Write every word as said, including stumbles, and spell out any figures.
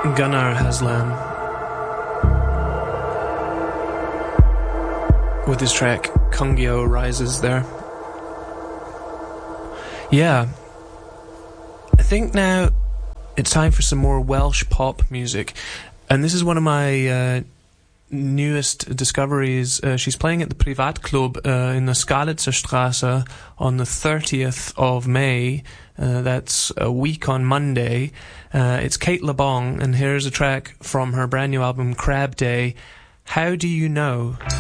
Gunnar Haslam with his track Kungyo Rises there. Yeah, I think now it's time for some more Welsh pop music, and this is one of my uh, newest discoveries. Uh, she's playing at the Privatclub uh, in the Skalitzer Straße on the thirtieth of May. Uh, that's a week on Monday. Uh, it's Kate LeBong, and here's a track from her brand new album Crab Day. How Do You Know?